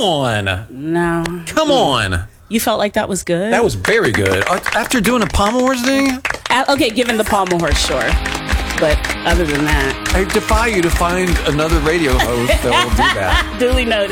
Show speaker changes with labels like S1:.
S1: on.
S2: No.
S1: Come on.
S2: You felt like that was good?
S1: That was very good. After doing a Pommel Horse thing?
S2: Okay, given the Pommel Horse, sure. But other than that.
S1: I defy you to find another radio host that will do that.
S2: Duly noted.